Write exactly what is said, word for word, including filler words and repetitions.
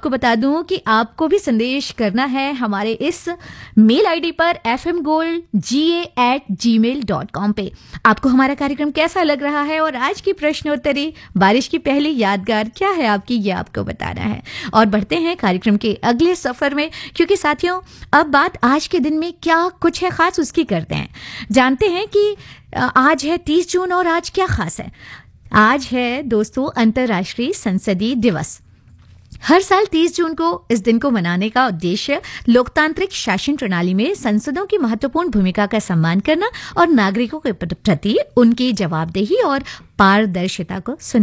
आपको बता दूं कि आपको भी संदेश करना है हमारे इस मेल आईडी पर एफ एम गोल्ड जी ए एट जी मेल डॉट कॉम पे। आपको हमारा कार्यक्रम कैसा लग रहा है और आज की प्रश्नोत्तरी बारिश की पहली यादगार क्या है आपकी, ये आपको बताना है। और बढ़ते हैं कार्यक्रम के अगले सफर में, क्योंकि साथियों अब बात आज के दिन में क्या कुछ है खास उसकी करते हैं। जानते हैं कि आज है तीस जून और आज क्या खास है। आज है दोस्तों अंतर्राष्ट्रीय संसदीय दिवस। हर साल तीस जून को इस दिन को मनाने का उद्देश्य लोकतांत्रिक शासन प्रणाली में संसदों की महत्वपूर्ण भूमिका का सम्मान करना और नागरिकों के प्रति उनकी जवाबदेही और पारदर्शिता को सुनिश्चित